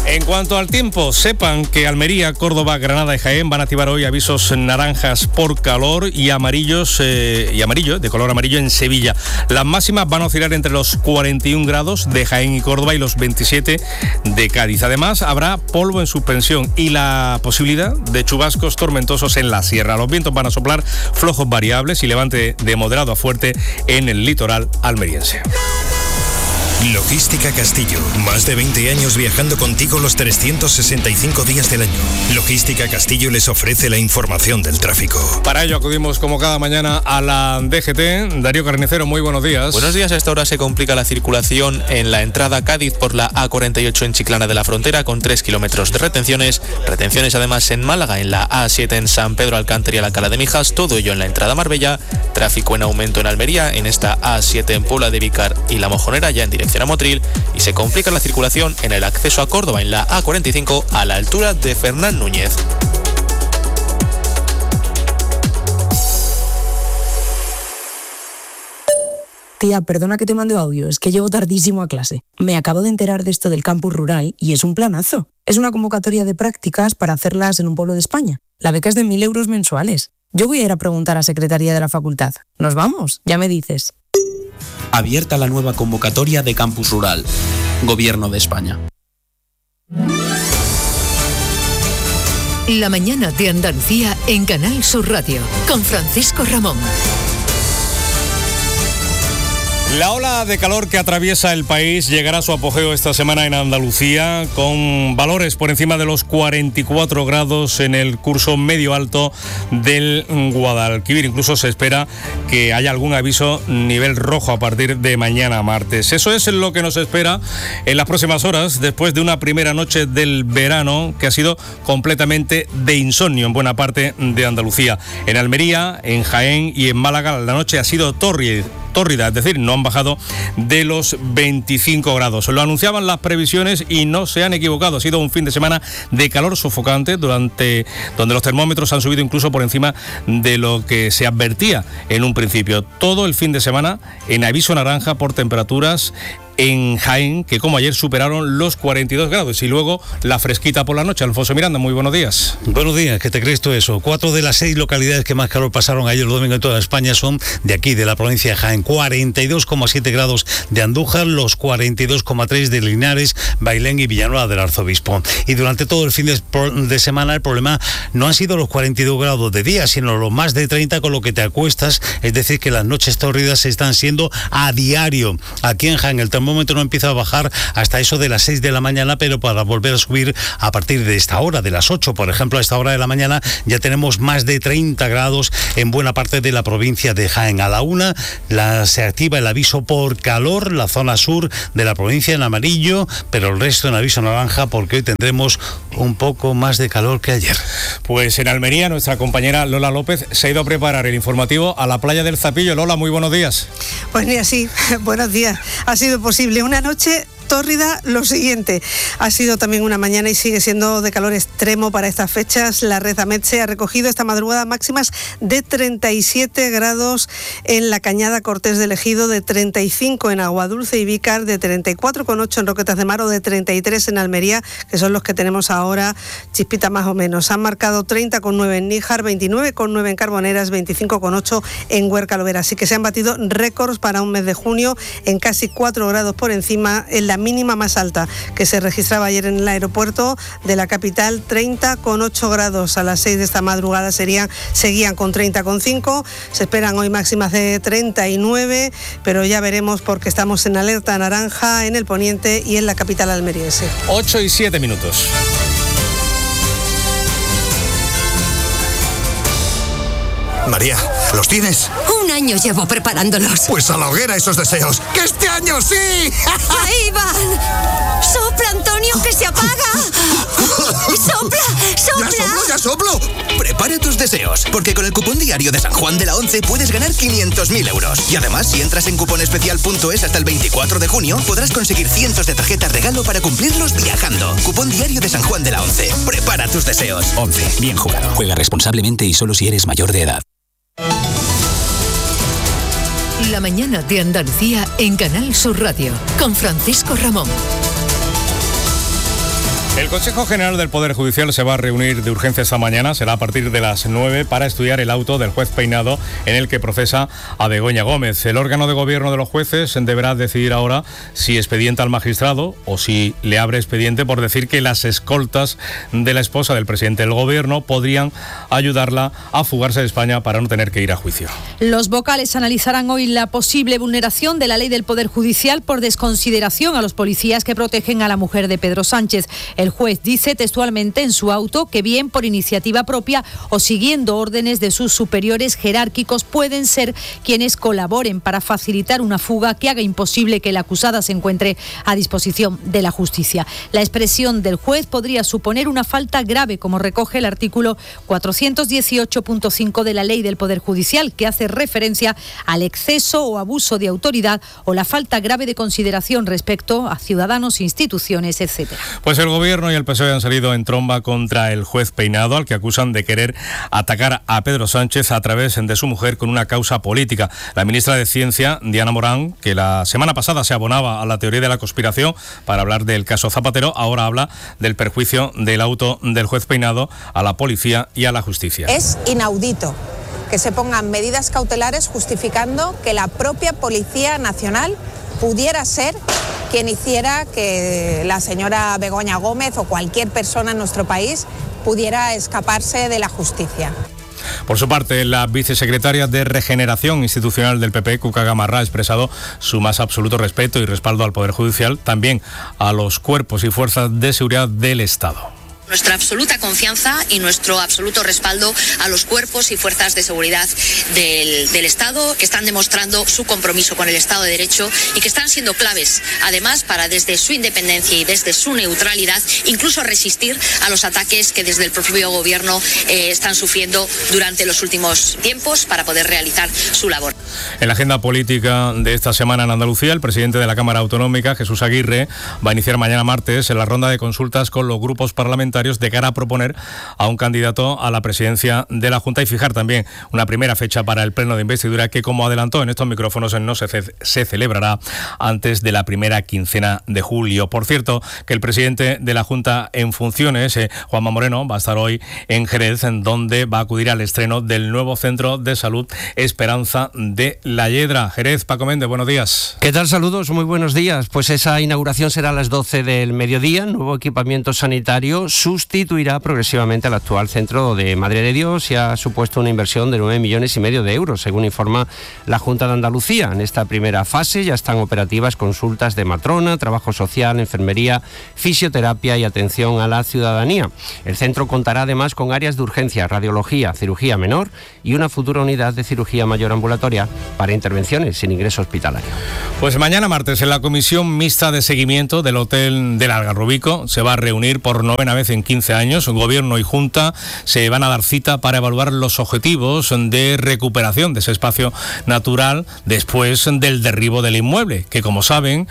En cuanto al tiempo, sepan que Almería, Córdoba, Granada y Jaén van a activar hoy avisos naranjas por calor y amarillo, de color amarillo en Sevilla. Las máximas van a oscilar entre los 41 grados de Jaén y Córdoba y los 27 de Cádiz. Además, habrá polvo en suspensión y la posibilidad de chubascos tormentosos en la sierra. Los vientos van a soplar flojos variables y levante de moderado a fuerte en el litoral almeriense. Logística Castillo. Más de 20 años viajando contigo los 365 días del año. Logística Castillo les ofrece la información del tráfico. Para ello acudimos como cada mañana a la DGT. Darío Carnicero, muy buenos días. Buenos días. A esta hora se complica la circulación en la entrada a Cádiz por la A48 en Chiclana de la Frontera con 3 kilómetros de retenciones. Retenciones además en Málaga, en la A7 en San Pedro Alcántara y Alcalá de Mijas. Todo ello en la entrada a Marbella. Tráfico en aumento en Almería, en esta A7 en Puebla de Vícar y La Mojonera, ya en dirección a Motril, y se complica la circulación en el acceso a Córdoba en la A45 a la altura de Fernán Núñez. Tía, perdona que te mande audio, es que llego tardísimo a clase. Me acabo de enterar de esto del campus rural y es un planazo. Es una convocatoria de prácticas para hacerlas en un pueblo de España. La beca es de 1.000 euros mensuales. Yo voy a ir a preguntar a Secretaría de la Facultad. ¿Nos vamos? Ya me dices. Abierta la nueva convocatoria de Campus Rural. Gobierno de España. La mañana de Andalucía en Canal Sur Radio, con Francisco Ramón. La ola de calor que atraviesa el país llegará a su apogeo esta semana en Andalucía, con valores por encima de los 44 grados en el curso medio alto del Guadalquivir. Incluso se espera que haya algún aviso nivel rojo a partir de mañana martes. Eso es lo que nos espera en las próximas horas, después de una primera noche del verano que ha sido completamente de insomnio en buena parte de Andalucía. En Almería, en Jaén y en Málaga la noche ha sido tórrida, es decir, no han bajado de los 25 grados. Lo anunciaban las previsiones y no se han equivocado. Ha sido un fin de semana de calor sofocante, donde los termómetros han subido incluso por encima de lo que se advertía en un principio. Todo el fin de semana en aviso naranja por temperaturas en Jaén, que como ayer superaron los 42 grados, y luego la fresquita por la noche. Alfonso Miranda, muy buenos días. Buenos días, ¿qué te crees tú eso? 4 de las 6 localidades que más calor pasaron ayer domingo en toda España son de aquí, de la provincia de Jaén. 42,7 grados de Andújar, los 42,3 de Linares, Bailén y Villanueva del Arzobispo. Y durante todo el fin de semana el problema no han sido los 42 grados de día, sino los más de 30 con lo que te acuestas, es decir, que las noches tórridas están siendo a diario. Aquí en Jaén el termómetro no empieza a bajar hasta eso de las 6 de la mañana, pero para volver a subir a partir de esta hora, de las 8, por ejemplo, a esta hora de la mañana ya tenemos más de 30 grados en buena parte de la provincia de Jaén. A la 1 se activa el aviso por calor, la zona sur de la provincia en amarillo, pero el resto en aviso naranja, porque hoy tendremos un poco más de calor que ayer. Pues en Almería nuestra compañera Lola López se ha ido a preparar el informativo a la playa del Zapillo. Lola, muy buenos días. Pues ni así, buenos días. Ha sido posible una noche tórrida. Lo siguiente, ha sido también una mañana y sigue siendo de calor extremo para estas fechas. La Red Ametxe ha recogido esta madrugada máximas de 37 grados en la Cañada Cortés del Ejido, de 35 en Aguadulce y Vícar, de 34,8 en Roquetas de Mar o de 33 en Almería, que son los que tenemos ahora, chispita más o menos. Han marcado 30,9 en Níjar, 29,9 en Carboneras, 25,8 en Huerca Lovera. Así que se han batido récords para un mes de junio, en casi 4 grados por encima en la mínima más alta que se registraba ayer en el aeropuerto de la capital, 30,8 grados. A las 6 de esta madrugada seguían con 30,5. Se esperan hoy máximas de 39, pero ya veremos porque estamos en alerta naranja en el poniente y en la capital almeriense. 8:07 minutos. María, ¿los tienes? Un año llevo preparándolos. Pues a la hoguera esos deseos. ¡Que este año sí! ¡Ahí van! ¡Sopla, Antonio, que se apaga! ¡Sopla, sopla! ¡Ya soplo! Prepara tus deseos, porque con el cupón diario de San Juan de la Once puedes ganar 500.000 euros. Y además, si entras en cuponespecial.es hasta el 24 de junio, podrás conseguir cientos de tarjetas regalo para cumplirlos viajando. Cupón diario de San Juan de la Once. Prepara tus deseos. 11. Bien jugado. Juega responsablemente y solo si eres mayor de edad. La mañana de Andalucía en Canal Sur Radio, con Francisco Ramón. El Consejo General del Poder Judicial se va a reunir de urgencia esta mañana, será a partir de las 9, para estudiar el auto del juez Peinado en el que procesa a Begoña Gómez. El órgano de gobierno de los jueces deberá decidir ahora si expedienta al magistrado o si le abre expediente por decir que las escoltas de la esposa del presidente del gobierno podrían ayudarla a fugarse de España para no tener que ir a juicio. Los vocales analizarán hoy la posible vulneración de la ley del Poder Judicial por desconsideración a los policías que protegen a la mujer de Pedro Sánchez. El juez dice textualmente en su auto que bien por iniciativa propia o siguiendo órdenes de sus superiores jerárquicos pueden ser quienes colaboren para facilitar una fuga que haga imposible que la acusada se encuentre a disposición de la justicia. La expresión del juez podría suponer una falta grave, como recoge el artículo 418.5 de la Ley del Poder Judicial, que hace referencia al exceso o abuso de autoridad o la falta grave de consideración respecto a ciudadanos, instituciones, etc. Pues el Gobierno y el PSOE han salido en tromba contra el juez Peinado, al que acusan de querer atacar a Pedro Sánchez a través de su mujer con una causa política. La ministra de Ciencia, Diana Morán, que la semana pasada se abonaba a la teoría de la conspiración para hablar del caso Zapatero, ahora habla del perjuicio del auto del juez Peinado a la policía y a la justicia. Es inaudito que se pongan medidas cautelares justificando que la propia Policía Nacional pudiera ser quien hiciera que la señora Begoña Gómez o cualquier persona en nuestro país pudiera escaparse de la justicia. Por su parte, la vicesecretaria de Regeneración Institucional del PP, Cuca Gamarra, ha expresado su más absoluto respeto y respaldo al Poder Judicial, también a los cuerpos y fuerzas de seguridad del Estado. Nuestra absoluta confianza y nuestro absoluto respaldo a los cuerpos y fuerzas de seguridad del Estado, que están demostrando su compromiso con el Estado de Derecho y que están siendo claves, además, para desde su independencia y desde su neutralidad, incluso resistir a los ataques que desde el propio Gobierno están sufriendo durante los últimos tiempos para poder realizar su labor. En la agenda política de esta semana en Andalucía, el presidente de la Cámara Autonómica, Jesús Aguirre, va a iniciar mañana martes en la ronda de consultas con los grupos parlamentarios de cara a proponer a un candidato a la presidencia de la Junta y fijar también una primera fecha para el pleno de investidura que, como adelantó en estos micrófonos, no se celebrará antes de la primera quincena de julio. Por cierto, que el presidente de la Junta en funciones, Juanma Moreno, va a estar hoy en Jerez, en donde va a acudir al estreno del nuevo Centro de Salud Esperanza de la Yedra. Jerez, Paco Méndez, buenos días. ¿Qué tal? Saludos, muy buenos días. Pues esa inauguración será a las 12 del mediodía. Nuevo equipamiento sanitario sustituirá progresivamente al actual centro de Madre de Dios y ha supuesto una inversión de 9,5 millones de euros, según informa la Junta de Andalucía. En esta primera fase ya están operativas consultas de matrona, trabajo social, enfermería, fisioterapia y atención a la ciudadanía. El centro contará además con áreas de urgencia, radiología, cirugía menor y una futura unidad de cirugía mayor ambulatoria para intervenciones sin ingreso hospitalario. Pues mañana martes en la Comisión Mixta de Seguimiento del Hotel del Algarrobico se va a reunir por 9ª vez en 15 años. Gobierno y Junta se van a dar cita para evaluar los objetivos de recuperación de ese espacio natural después del derribo del inmueble, que, como saben,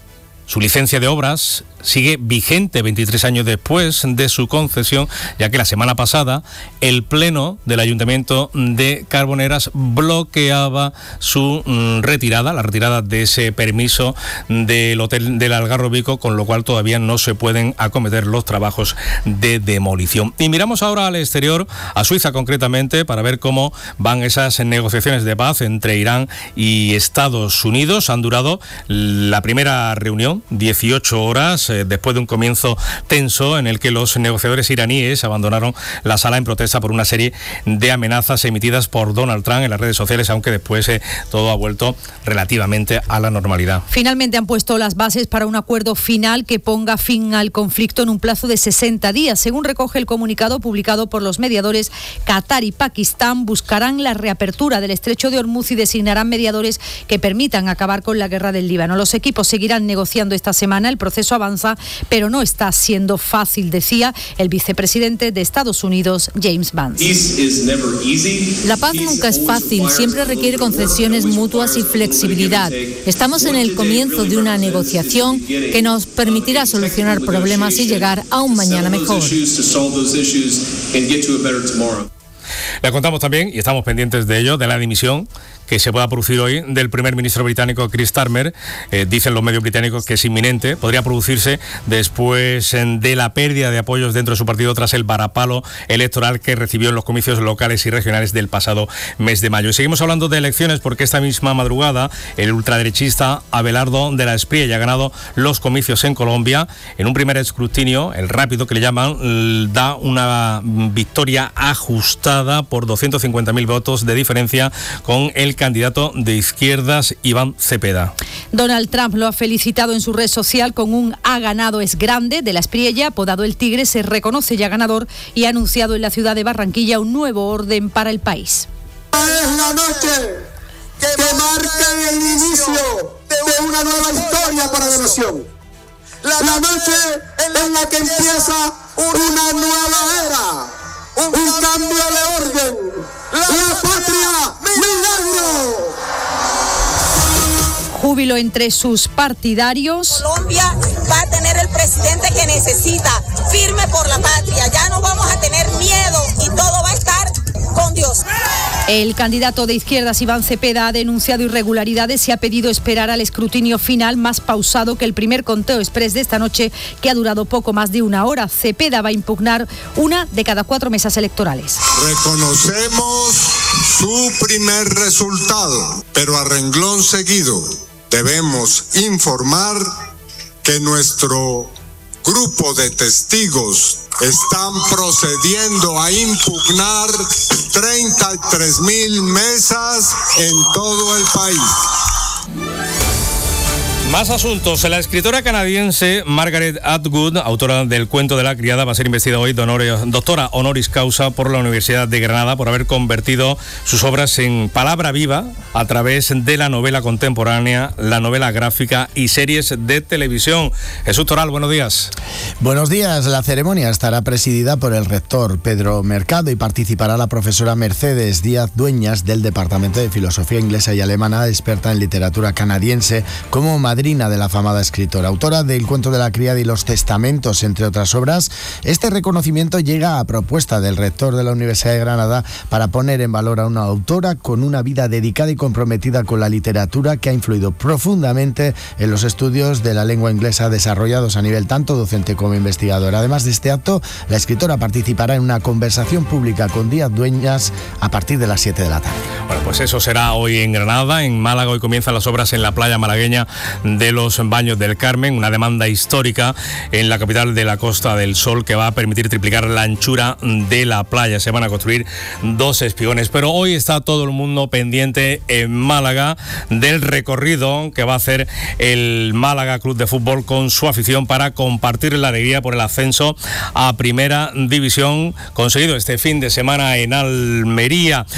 su licencia de obras sigue vigente 23 años después de su concesión, ya que la semana pasada el Pleno del Ayuntamiento de Carboneras bloqueaba su retirada, la retirada de ese permiso del Hotel del Algarrobico, con lo cual todavía no se pueden acometer los trabajos de demolición. Y miramos ahora al exterior, a Suiza concretamente, para ver cómo van esas negociaciones de paz entre Irán y Estados Unidos. Han durado la primera reunión 18 horas, después de un comienzo tenso en el que los negociadores iraníes abandonaron la sala en protesta por una serie de amenazas emitidas por Donald Trump en las redes sociales, aunque después todo ha vuelto relativamente a la normalidad. Finalmente han puesto las bases para un acuerdo final que ponga fin al conflicto en un plazo de 60 días. Según recoge el comunicado publicado por los mediadores, Qatar y Pakistán buscarán la reapertura del estrecho de Hormuz y designarán mediadores que permitan acabar con la guerra del Líbano. Los equipos seguirán negociando esta semana. El proceso avanza, pero no está siendo fácil, decía el vicepresidente de Estados Unidos, James Vance. La paz nunca es fácil, siempre requiere concesiones mutuas y flexibilidad. Estamos en el comienzo de una negociación que nos permitirá solucionar problemas y llegar a un mañana mejor. Le contamos también, y estamos pendientes de ello, de la dimisión que se pueda producir hoy del primer ministro británico Keir Starmer. Dicen los medios británicos que es inminente, podría producirse después de la pérdida de apoyos dentro de su partido tras el varapalo electoral que recibió en los comicios locales y regionales del pasado mes de mayo. Y seguimos hablando de elecciones porque esta misma madrugada el ultraderechista Abelardo de la Espriella ha ganado los comicios en Colombia. En un primer escrutinio, el rápido que le llaman, da una victoria ajustada por 250.000 votos de diferencia con el candidato de izquierdas Iván Cepeda. Donald Trump lo ha felicitado en su red social con un "ha ganado es grande" de la Espriella, apodado el Tigre, se reconoce ya ganador y ha anunciado en la ciudad de Barranquilla un nuevo orden para el país. Es la noche que marca el inicio de una nueva historia para la nación. La noche en la que empieza una nueva era, un cambio de orden. La patria, milagro. Júbilo entre sus partidarios. Colombia va a tener el presidente que necesita, firme por la patria. Ya no vamos a tener miedo y todo va a estar con Dios. El candidato de izquierdas Iván Cepeda ha denunciado irregularidades y ha pedido esperar al escrutinio final más pausado que el primer conteo exprés de esta noche, que ha durado poco más de una hora. Cepeda va a impugnar una de cada 4 mesas electorales. Reconocemos su primer resultado, pero a renglón seguido debemos informar que nuestro grupo de testigos están procediendo a impugnar 33.000 mesas en todo el país. Más asuntos. La escritora canadiense Margaret Atwood, autora del Cuento de la criada, va a ser investigada hoy doctora honoris causa por la Universidad de Granada por haber convertido sus obras en palabra viva a través de la novela contemporánea, la novela gráfica y series de televisión. Jesús Toral, buenos días. Buenos días. La ceremonia estará presidida por el rector Pedro Mercado y participará la profesora Mercedes Díaz Dueñas del Departamento de Filosofía Inglesa y Alemana, experta en literatura canadiense, como madrina de la afamada escritora. Autora del Cuento de la criada y Los testamentos, entre otras obras, este reconocimiento llega a propuesta del rector de la Universidad de Granada para poner en valor a una autora con una vida dedicada y comprometida con la literatura que ha influido profundamente en los estudios de la lengua inglesa desarrollados a nivel tanto docente como investigador. Además de este acto, la escritora participará en una conversación pública con Díaz Dueñas a partir de las 7 de la tarde. Bueno, pues eso será hoy en Granada. En Málaga hoy comienzan las obras en la playa malagueña de los Baños del Carmen, una demanda histórica en la capital de la Costa del Sol que va a permitir triplicar la anchura de la playa. Se van a construir 2 espiones, pero hoy está todo el mundo pendiente en Málaga del recorrido que va a hacer el Málaga Club de Fútbol con su afición para compartir la alegría por el ascenso a Primera División conseguido este fin de semana en Almería.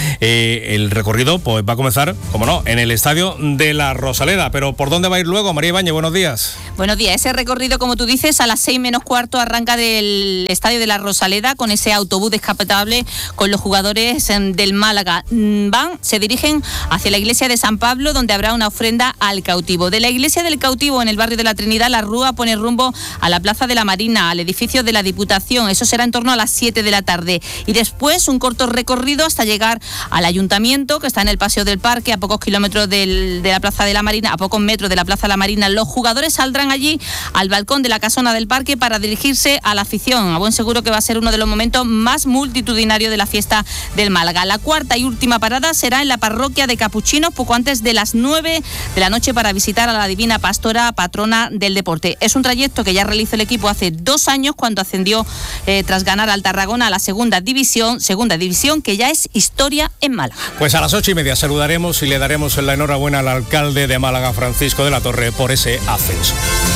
El recorrido pues va a comenzar, como no, en el estadio de la Rosaleda, pero ¿por dónde va a ir luego? María Ibáñez, buenos días. Buenos días. Ese recorrido, como tú dices, a las 6 menos cuarto arranca del estadio de la Rosaleda con ese autobús descapotable con los jugadores del Málaga. Se dirigen hacia la iglesia de San Pablo, donde habrá una ofrenda al cautivo. De la iglesia del cautivo, en el barrio de la Trinidad, la rúa pone rumbo a la Plaza de la Marina, al edificio de la Diputación. Eso será en torno a las 7 de la tarde. Y después un corto recorrido hasta llegar al ayuntamiento, que está en el Paseo del Parque, a pocos kilómetros de la Plaza de la Marina, a pocos metros de la Plaza de la Marina. Los jugadores saldrán allí al balcón de la casona del parque para dirigirse a la afición. A buen seguro que va a ser uno de los momentos más multitudinarios de la fiesta del Málaga. La cuarta y última parada será en la parroquia de Capuchinos, poco antes de las 9 de la noche, para visitar a la Divina Pastora, patrona del deporte. Es un trayecto que ya realizó el equipo hace 2 años cuando ascendió tras ganar al Tarragona a la segunda división que ya es historia en Málaga. Pues a las 8:30 saludaremos y le daremos la enhorabuena al alcalde de Málaga, Francisco de la Torre, por ese ascenso.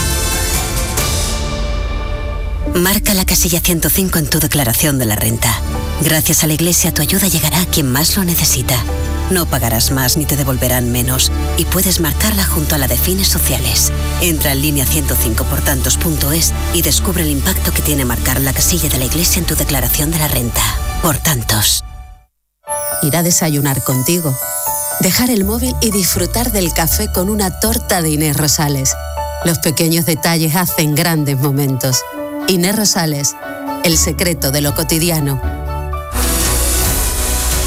Marca la casilla 105 en tu declaración de la renta. Gracias a la Iglesia, tu ayuda llegará a quien más lo necesita. No pagarás más ni te devolverán menos. Y puedes marcarla junto a la de fines sociales. Entra en línea 105portantos.es y descubre el impacto que tiene marcar la casilla de la Iglesia en tu declaración de la renta. Por tantos. Ir a desayunar contigo. Dejar el móvil y disfrutar del café con una torta de Inés Rosales. Los pequeños detalles hacen grandes momentos. Inés Rosales, el secreto de lo cotidiano.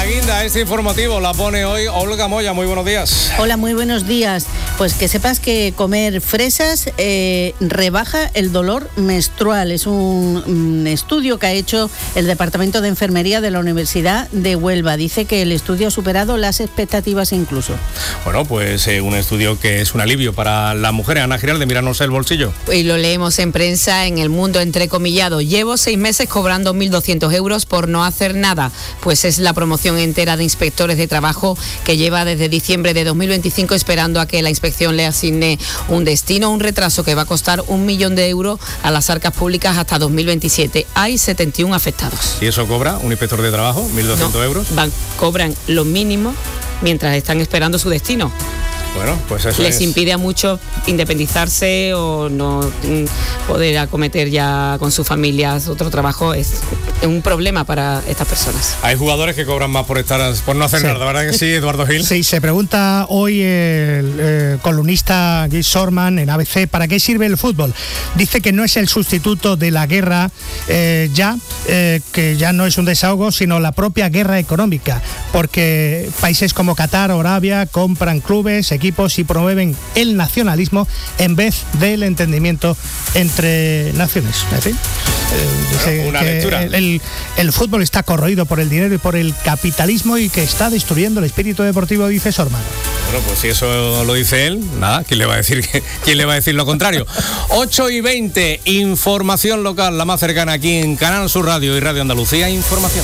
La guinda, este informativo la pone hoy Olga Moya. Muy buenos días. Hola, muy buenos días. Pues que sepas que comer fresas rebaja el dolor menstrual. Es un estudio que ha hecho el Departamento de Enfermería de la Universidad de Huelva. Dice que el estudio ha superado las expectativas incluso. Bueno, pues un estudio que es un alivio para las mujeres. Ana Giralde, míranos el bolsillo. Y lo leemos en prensa en El Mundo, entrecomillado. Llevo 6 meses cobrando 1.200 euros por no hacer nada. Pues es la promoción entera de inspectores de trabajo que lleva desde diciembre de 2025 esperando a que la inspección le asigne un destino, un retraso que va a costar 1 millón de euros a las arcas públicas hasta 2027. Hay 71 afectados. ¿Y eso cobra un inspector de trabajo? ¿1.200 euros? Cobran lo mínimo mientras están esperando su destino. Bueno, pues eso les impide a muchos independizarse o no poder acometer ya con sus familias otro trabajo. Es un problema para estas personas. Hay jugadores que cobran más por no hacer nada, ¿verdad que sí, Eduardo Gil? Sí, se pregunta hoy el columnista Guy Sorman en ABC, ¿para qué sirve el fútbol? Dice que no es el sustituto de la guerra que ya no es un desahogo, sino la propia guerra económica, porque países como Qatar o Arabia compran clubes, equipos y promueven el nacionalismo en vez del entendimiento entre naciones. En fin, una lectura. El fútbol está corroído por el dinero y por el capitalismo y que está destruyendo el espíritu deportivo, dice Sorman. Bueno, pues si eso lo dice él, nada, ¿quién le va a decir lo contrario? 8:20, información local, la más cercana aquí en Canal Sur Radio y Radio Andalucía Información.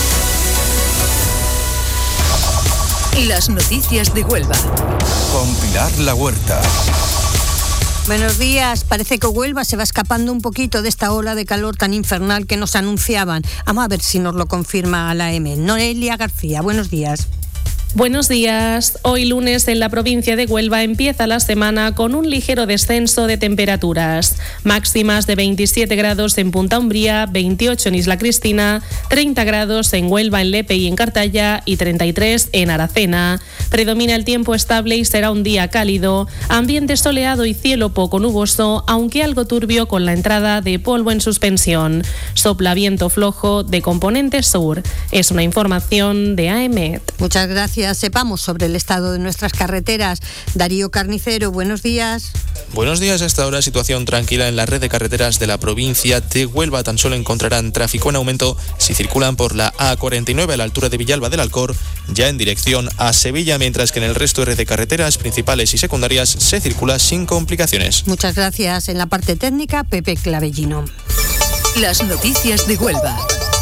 Las noticias de Huelva. Con Pilar La Huerta. Buenos días. Parece que Huelva se va escapando un poquito de esta ola de calor tan infernal que nos anunciaban. Vamos a ver si nos lo confirma la AM. Noelia García, buenos días. Buenos días. Hoy lunes en la provincia de Huelva empieza la semana con un ligero descenso de temperaturas. Máximas de 27 grados en Punta Umbría, 28 en Isla Cristina, 30 grados en Huelva, en Lepe y en Cartaya y 33 en Aracena. Predomina el tiempo estable y será un día cálido, ambiente soleado y cielo poco nuboso, aunque algo turbio con la entrada de polvo en suspensión. Sopla viento flojo de componente sur. Es una información de AEMET. Muchas gracias. Sepamos sobre el estado de nuestras carreteras. Darío Carnicero, buenos días. Buenos días. A esta hora situación tranquila en la red de carreteras de la provincia de Huelva. Tan solo encontrarán tráfico en aumento si circulan por la A49 a la altura de Villalba del Alcor, ya en dirección a Sevilla, mientras que en el resto de red de carreteras principales y secundarias se circula sin complicaciones. Muchas gracias. En la parte técnica, Pepe Clavellino. Las noticias de Huelva.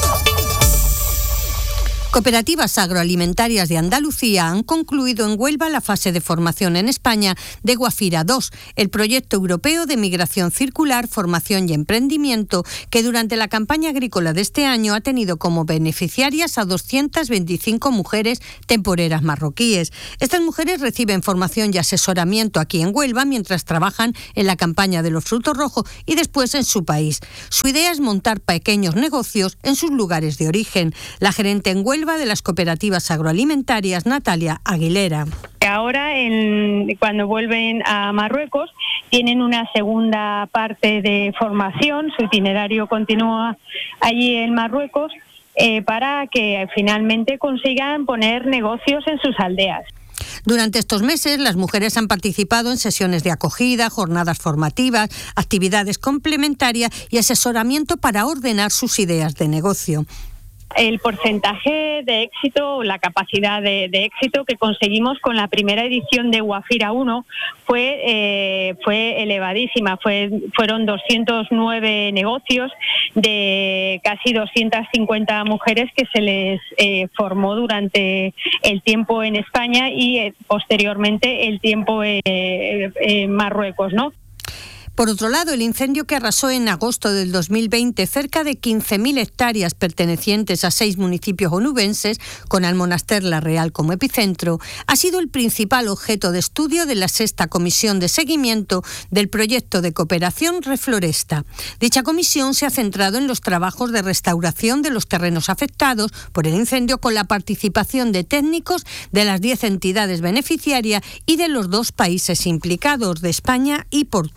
Cooperativas agroalimentarias de Andalucía han concluido en Huelva la fase de formación en España de Guafira 2, el proyecto europeo de migración circular, formación y emprendimiento, que durante la campaña agrícola de este año ha tenido como beneficiarias a 225 mujeres temporeras marroquíes. Estas mujeres reciben formación y asesoramiento aquí en Huelva mientras trabajan en la campaña de los frutos rojos y después en su país. Su idea es montar pequeños negocios en sus lugares de origen. La gerente en Huelva de las cooperativas agroalimentarias, Natalia Aguilera. Ahora, cuando vuelven a Marruecos, tienen una segunda parte de formación, su itinerario continúa allí en Marruecos, para que finalmente consigan poner negocios en sus aldeas. Durante estos meses, las mujeres han participado en sesiones de acogida, jornadas formativas, actividades complementarias y asesoramiento para ordenar sus ideas de negocio. El porcentaje de éxito, la capacidad de éxito que conseguimos con la primera edición de Guafira 1 fue elevadísima. Fueron 209 negocios de casi 250 mujeres que se les formó durante el tiempo en España y posteriormente el tiempo en Marruecos, ¿no? Por otro lado, el incendio que arrasó en agosto del 2020 cerca de 15.000 hectáreas pertenecientes a 6 municipios onubenses, con Almonaster la Real como epicentro, ha sido el principal objeto de estudio de la 6ª Comisión de Seguimiento del proyecto de cooperación Refloresta. Dicha comisión se ha centrado en los trabajos de restauración de los terrenos afectados por el incendio con la participación de técnicos de las 10 entidades beneficiarias y de los 2 países implicados, de España y Portugal.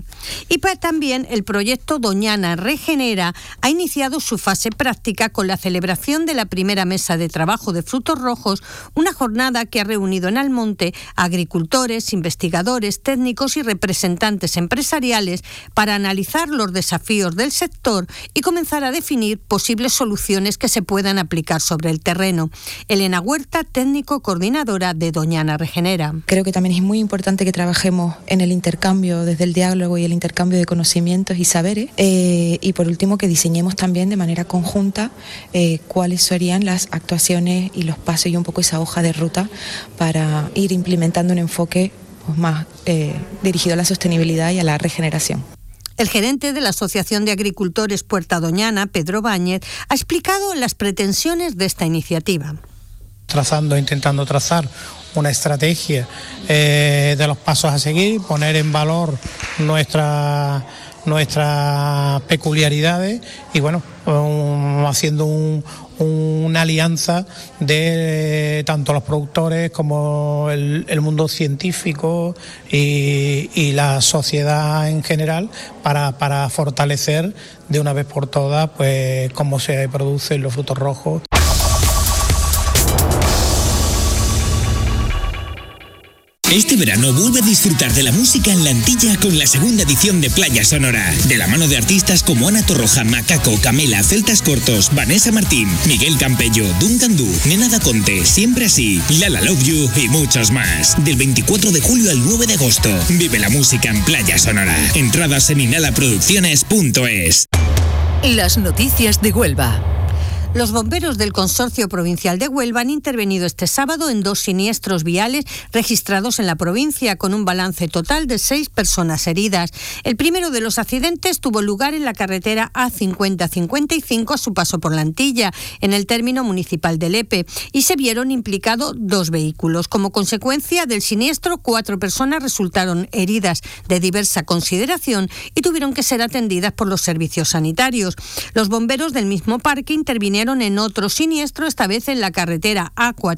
Y también el proyecto Doñana Regenera ha iniciado su fase práctica con la celebración de la primera mesa de trabajo de frutos rojos, una jornada que ha reunido en Almonte a agricultores, investigadores, técnicos y representantes empresariales para analizar los desafíos del sector y comenzar a definir posibles soluciones que se puedan aplicar sobre el terreno. Elena Huerta, técnico coordinadora de Doñana Regenera. Creo que también es muy importante que trabajemos en el intercambio, desde el diálogo y el intercambio de conocimientos y saberes, y por último que diseñemos también de manera conjunta cuáles serían las actuaciones y los pasos y un poco esa hoja de ruta para ir implementando un enfoque pues, más dirigido a la sostenibilidad y a la regeneración. El gerente de la Asociación de Agricultores Puerta Doñana, Pedro Báñez, ha explicado las pretensiones de esta iniciativa. Intentando trazar una estrategia de los pasos a seguir, poner en valor nuestras peculiaridades y bueno, haciendo una alianza de tanto los productores como el mundo científico y la sociedad en general para fortalecer de una vez por todas pues cómo se producen los frutos rojos. Este verano vuelve a disfrutar de la música en la Antilla con la segunda edición de Playa Sonora, de la mano de artistas como Ana Torroja, Macaco, Camela, Celtas Cortos, Vanessa Martín, Miguel Campello, Duncan Du, Nena da Conte, Siempre Así, Lala Love You y muchos más. Del 24 de julio al 9 de agosto, vive la música en Playa Sonora. Entradas en inhalaproducciones.es. Las noticias de Huelva. Los bomberos del Consorcio Provincial de Huelva han intervenido este sábado en 2 siniestros viales registrados en la provincia, con un balance total de 6 personas heridas. El primero de los accidentes tuvo lugar en la carretera A50-55 a su paso por la Antilla, en el término municipal de Lepe, y se vieron implicados 2 vehículos. Como consecuencia del siniestro, 4 personas resultaron heridas de diversa consideración y tuvieron que ser atendidas por los servicios sanitarios. Los bomberos del mismo parque intervinieron en otro siniestro, esta vez en la carretera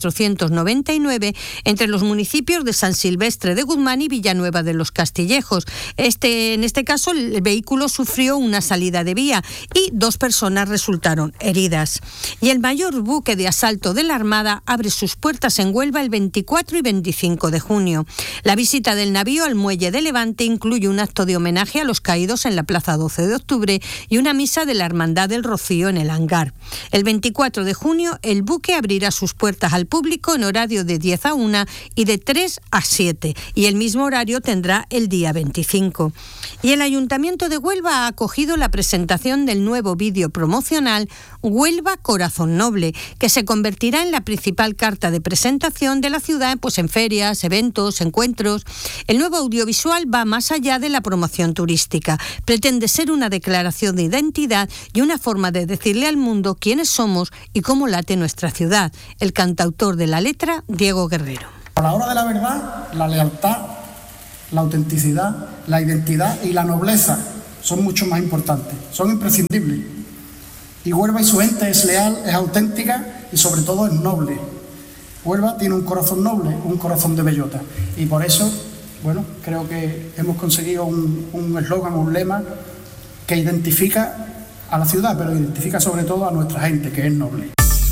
A499 entre los municipios de San Silvestre de Guzmán y Villanueva de los Castillejos. En este caso, el vehículo sufrió una salida de vía y 2 personas resultaron heridas. Y el mayor buque de asalto de la Armada abre sus puertas en Huelva el 24 y 25 de junio. La visita del navío al muelle de Levante incluye un acto de homenaje a los caídos en la Plaza 12 de Octubre y una misa de la Hermandad del Rocío en el hangar. El 24 de junio, el buque abrirá sus puertas al público en horario de 10 a 1 y de 3 a 7, y el mismo horario tendrá el día 25. Y el Ayuntamiento de Huelva ha acogido la presentación del nuevo vídeo promocional Huelva Corazón Noble, que se convertirá en la principal carta de presentación de la ciudad pues en ferias, eventos, encuentros. El nuevo audiovisual va más allá de la promoción turística. Pretende ser una declaración de identidad y una forma de decirle al mundo quiénes somos y cómo late nuestra ciudad. El cantautor de la letra, Diego Guerrero. A la hora de la verdad, la lealtad, la autenticidad, la identidad y la nobleza son mucho más importantes, son imprescindibles. Y Huelva y su gente es leal, es auténtica y sobre todo es noble. Huelva tiene un corazón noble, un corazón de bellota. Y por eso, bueno, creo que hemos conseguido un eslogan, un lema que identifica a la ciudad, pero identifica sobre todo a nuestra gente, que es noble.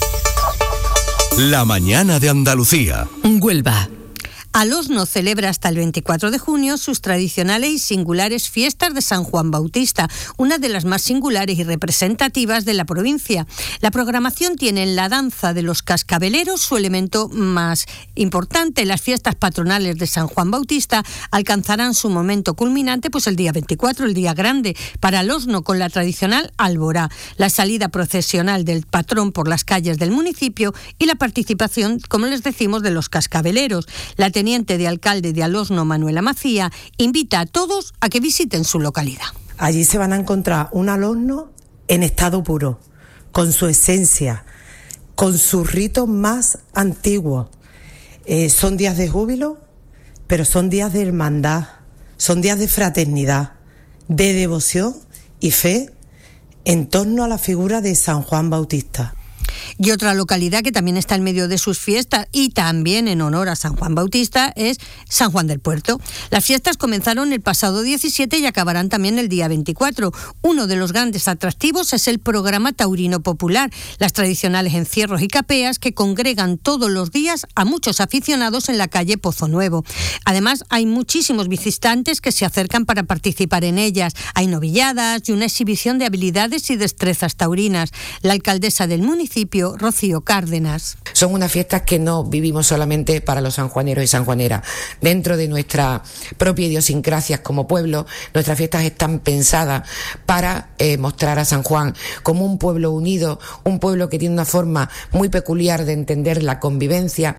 La mañana de Andalucía. Huelva. Alosno celebra hasta el 24 de junio sus tradicionales y singulares fiestas de San Juan Bautista, una de las más singulares y representativas de la provincia. La programación tiene en la danza de los cascabeleros su elemento más importante. Las fiestas patronales de San Juan Bautista alcanzarán su momento culminante pues el día 24, el día grande, para Alosno, con la tradicional alborá, la salida procesional del patrón por las calles del municipio y la participación, como les decimos, de los cascabeleros. La teniente de alcalde de Alosno, Manuela Macía, invita a todos a que visiten su localidad. Allí se van a encontrar un Alosno en estado puro, con su esencia, con sus ritos más antiguos. Son días de júbilo, pero son días de hermandad, son días de fraternidad, de devoción y fe en torno a la figura de San Juan Bautista. Y otra localidad que también está en medio de sus fiestas y también en honor a San Juan Bautista es San Juan del Puerto. Las fiestas comenzaron el pasado 17 y acabarán también el día 24. Uno de los grandes atractivos es el programa taurino popular, las tradicionales encierros y capeas que congregan todos los días a muchos aficionados en la calle Pozo Nuevo. Además, hay muchísimos visitantes que se acercan para participar en ellas. Hay novilladas y una exhibición de habilidades y destrezas taurinas. La alcaldesa del municipio, Rocío Cárdenas. Son unas fiestas que no vivimos solamente para los sanjuaneros y sanjuaneras. Dentro de nuestra propia idiosincrasia como pueblo, nuestras fiestas están pensadas para mostrar a San Juan como un pueblo unido, un pueblo que tiene una forma muy peculiar de entender la convivencia.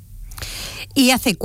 Y hace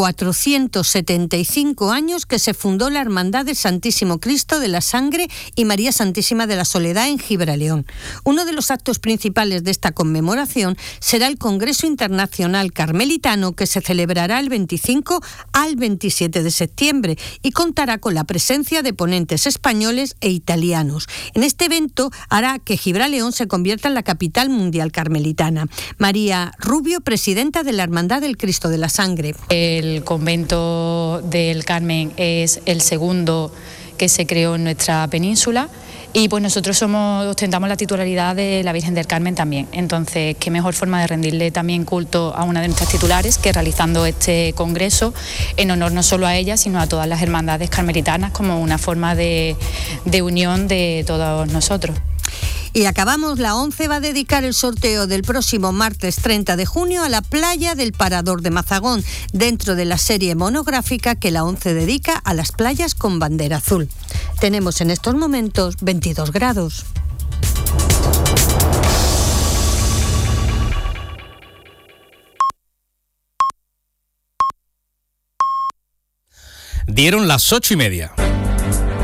475 años que se fundó la Hermandad del Santísimo Cristo de la Sangre y María Santísima de la Soledad en Gibraleón. Uno de los actos principales de esta conmemoración será el Congreso Internacional Carmelitano, que se celebrará el 25 al 27 de septiembre y contará con la presencia de ponentes españoles e italianos. En este evento hará que Gibraleón se convierta en la capital mundial carmelitana. María Rubio, presidenta de la Hermandad del Cristo de la Sangre. El convento del Carmen es el segundo que se creó en nuestra península y pues nosotros ostentamos la titularidad de la Virgen del Carmen también. Entonces, qué mejor forma de rendirle también culto a una de nuestras titulares que realizando este congreso en honor no solo a ella, sino a todas las hermandades carmelitanas como una forma de unión de todos nosotros. Y acabamos, la ONCE va a dedicar el sorteo del próximo martes 30 de junio a la playa del Parador de Mazagón, dentro de la serie monográfica que la ONCE dedica a las playas con bandera azul. Tenemos en estos momentos 22 grados. Dieron las 8:30.